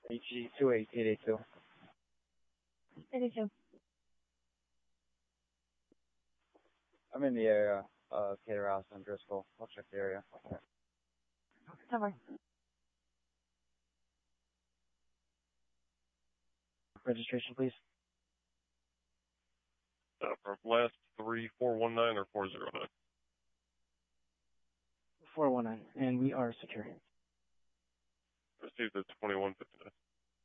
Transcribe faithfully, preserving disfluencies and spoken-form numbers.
H G two eight eight eight two. eighty-two. I'm in the area of Cater House and Driscoll. I'll check the area. Cover. Registration, please. Uh, from last three four one nine or four zero nine. four one nine, and we are secure. Received at twenty one fifty nine.